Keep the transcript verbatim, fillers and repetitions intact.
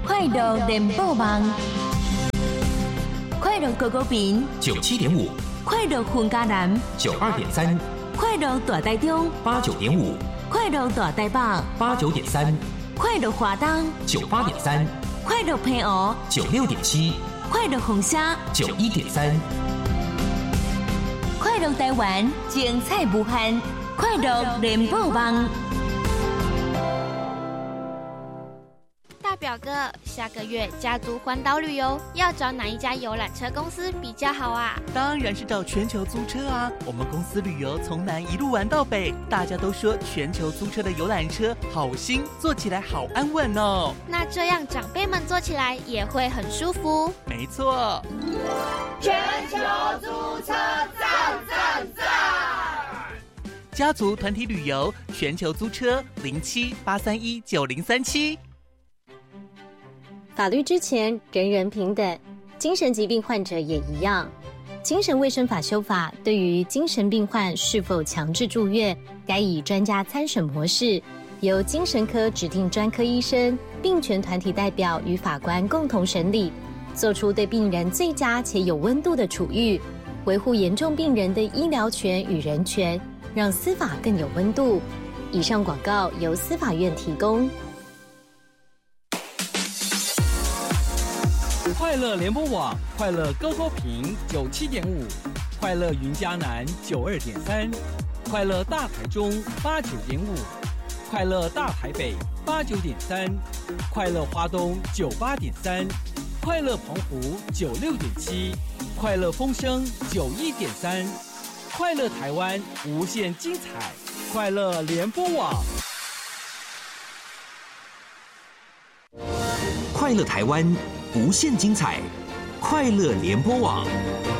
快乐联播网，快乐狗狗饼九七点五， 快乐混家南九二点三， 快乐大台中八九点五， 快乐大台北八九点三， 快乐华东九八点三， 快乐平湖九六点七， 快乐红虾九一点三， 快乐台湾精彩无限，快乐联播网。 大表哥，下个月家族环岛旅游要找哪一家游览车公司比较好啊？ 当然是找全球租车啊！我们公司旅游从南一路玩到北，大家都说全球租车的游览车好新，坐起来好安稳哦。 那这样长辈们坐起来也会很舒服。 没错， 全球租车赞赞赞！ 家族团体旅游，全球租车零七八三一九零三七。 法律之前人人平等，精神疾病患者也一样。精神卫生法修法对于精神病患是否强制住院，该以专家参审模式，由精神科指定专科医生、病权团体代表与法官共同审理，做出对病人最佳且有温度的处遇，维护严重病人的医疗权与人权，让司法更有温度。以上广告由司法院提供。 快乐联播网，快乐高高屏九七点五，快乐云嘉南九二点三，快乐大台中八九点五，快乐大台北八九点三，快乐花东九八点三，快乐澎湖九六点七，快乐风声九一点三，快乐台湾无限精彩，快乐联播网。 快乐台湾无限精彩，快乐联播网。